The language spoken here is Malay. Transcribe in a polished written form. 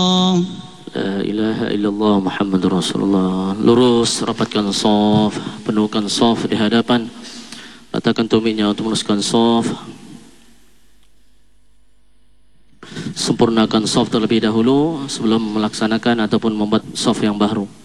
La ilaha illallah Muhammadur Rasulullah. Lurus, rapatkan shaf, penuhkan shaf di hadapan. Letakkan tumiknya untuk meluruskan shaf. Sempurnakan shaf terlebih dahulu sebelum melaksanakan ataupun membuat shaf yang baru.